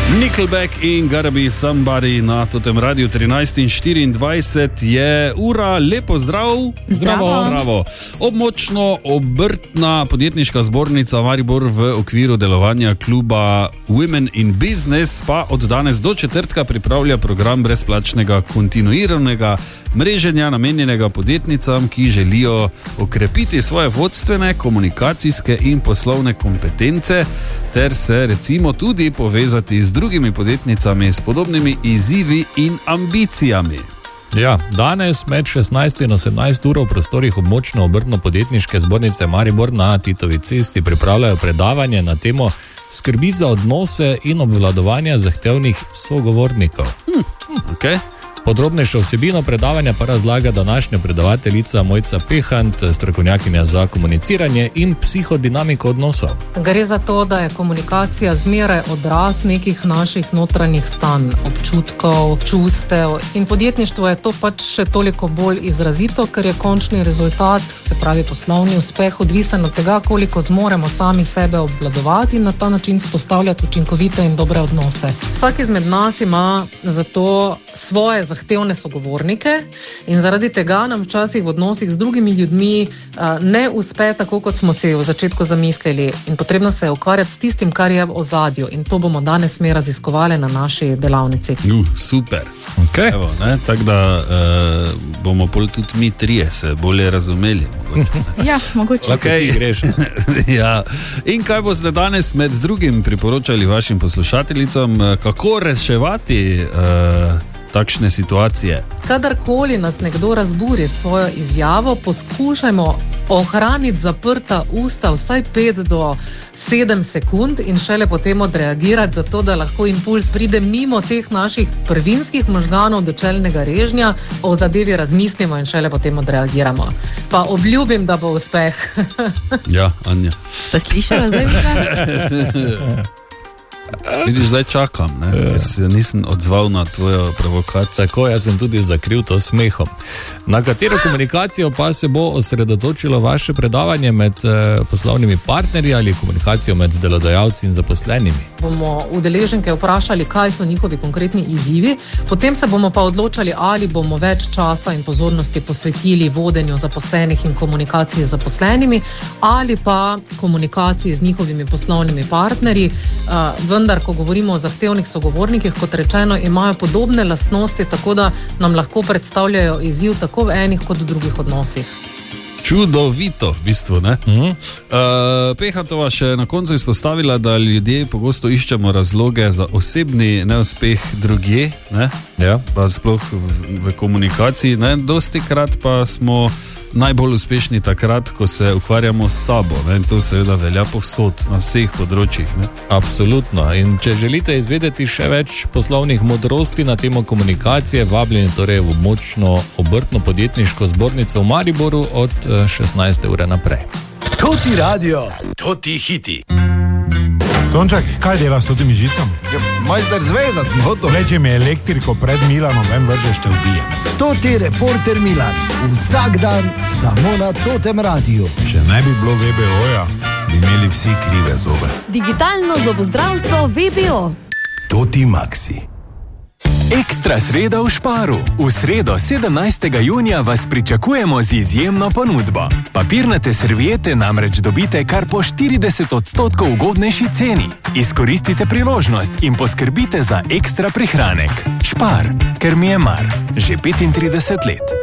Nickelback in Gotta Be Somebody na totem radiju 13:24 je ura. Lepo zdrav. Zdravo. Območno obrtna podjetniška zbornica Maribor v okviru delovanja kluba Women in Business pa od danes do četrtka pripravlja program brezplačnega kontinuiranega mreženja namenjenega podjetnicam, ki želijo okrepiti svoje vodstvene, komunikacijske in poslovne kompetence ter se recimo tudi povezati z drugimi podjetnicami s podobnimi izzivi in ambicijami. Ja, danes med 16 in 18 ur v prostorih območno obrtno-podjetniške zbornice Maribor na Titovi cesti pripravljajo predavanje na temo skrbi za odnose in obvladovanja zahtevnih sogovornikov. Okay. Podrobnejšo vsebino predavanja pa razlaga današnja predavateljica Mojca Pehant, strokovnjakinja za komuniciranje in psihodinamiko odnosov. Gre za to, da je komunikacija zmeraj odraz nekih naših notranjih stanj, občutkov, čustev, in podjetništvo je to pač še toliko bolj izrazito, ker je končni rezultat, se pravi poslovni uspeh, odvisen od tega, koliko zmoremo sami sebe obvladovati in na ta način spostavljati učinkovite in dobre odnose. Vsak izmed nas ima zato svoje zahtevne sogovornike in zaradi tega nam včasih v odnosih z drugimi ljudmi ne uspe tako, kot smo si v začetku zamislili, in potrebno se je ukvarjati s tistim, kar je v ozadju, in to bomo danes mi raziskovali na naši delavnici. Super. Okay. Evo, tako da bomo pol tudi mi trije se bolje razumeli. Ja, mogoče. Okay. Greš. Ja. In kaj boste danes med drugim priporočali vašim poslušateljicam, kako reševati takšne situacije? Kadarkoli nas nekdo razburi s svojo izjavo, poskušajmo ohraniti zaprta usta vsaj 5 do 7 sekund in šele potem odreagirati, zato da lahko impuls pride mimo teh naših prvinskih možganov do čelnega režnja, o zadevi razmislimo in šele potem odreagiramo. Pa obljubim, da bo uspeh. Ja, Anja. Ste slišali zdaj? Vidiš, zdaj čakam, ker se nisem odzval na tvojo provokacijo. Tako, jaz sem tudi zakril to smehom. Na katero komunikacijo pa se bo osredotočilo vaše predavanje med poslovnimi partnerji ali komunikacijo med delodajalci in zaposlenimi? Bomo udeleženke vprašali, kaj so njihovi konkretni izzivi, potem se bomo pa odločali, ali bomo več časa in pozornosti posvetili vodenju zaposlenih in komunikaciji z zaposlenimi ali pa komunikaciji z njihovimi poslovnimi partnerji. Vendar, ko govorimo o zahtevnih sogovornikih, kot rečeno, imajo podobne lastnosti, tako da nam lahko predstavljajo izziv tako v enih kot v drugih odnosih. Čudovito, v bistvu, ne? Pehatova še na koncu izpostavila, da ljudje pogosto iščemo razloge za osebni neuspeh drugje, ne? Ja. Pa sploh v komunikaciji, ne? Dostikrat pa smo najbolj uspešni takrat, ko se ukvarjamo s sabo, ne? In to seveda velja povsod, na vseh področjih, ne? Absolutno. In če želite izvedeti še več poslovnih modrosti na temo komunikacije, vabljeni torej v močno obrtno podjetniško zbornico v Mariboru od 16. ure naprej. To ti radio, to ti hiti. Tonček, kaj delaš s totimi žicami? Ja, majster zvezat sem hotel. Leče mi elektriko pred Milanom, vem vržeš te ubijem. To ti reporter Milan, vsak dan samo na totem radiju. Če ne bi bilo VBO-ja, bi imeli vsi krive zobe. Digitalno zobozdravstvo VBO. To ti Maxi. Ekstra sreda v Šparu. V sredo 17. junija vas pričakujemo z izjemno ponudbo. Papirnate serviete namreč dobite kar po 40% ugodnejši ceni. Izkoristite priložnost in poskrbite za ekstra prihranek. Špar, ker mi je mar. Že 35 let.